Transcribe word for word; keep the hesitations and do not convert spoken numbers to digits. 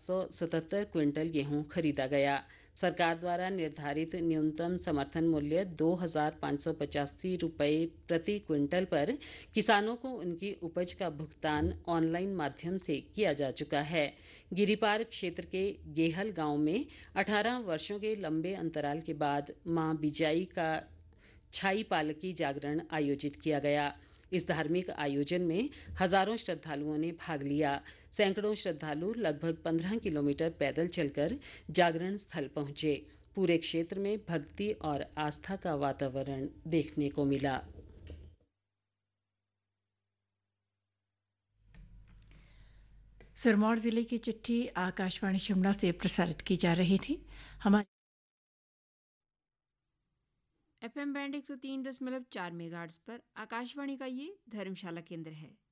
सौ सतहत्तर क्विंटल गेहूं खरीदा गया। सरकार द्वारा निर्धारित न्यूनतम समर्थन मूल्य दो हजार पाँच सौ पचासी रुपये प्रति क्विंटल पर किसानों को उनकी उपज का भुगतान ऑनलाइन माध्यम से किया जा चुका है। गिरिपार क्षेत्र के गेहल गांव में अठारह वर्षों के लंबे अंतराल के बाद मां बिजाई का छाई पालकी जागरण आयोजित किया गया। इस धार्मिक आयोजन में हजारों श्रद्धालुओं ने भाग लिया। सैकड़ों श्रद्धालु लगभग पंद्रह किलोमीटर पैदल चलकर जागरण स्थल पहुंचे। पूरे क्षेत्र में भक्ति और आस्था का वातावरण देखने को मिला। सिरमौर जिले की चिट्ठी आकाशवाणी शिमला से प्रसारित की जा रही थी। हमारे एफएम बैंड एक सौ तीन दशमलव चार मेगाहर्ट्ज पर आकाशवाणी का ये धर्मशाला केंद्र है।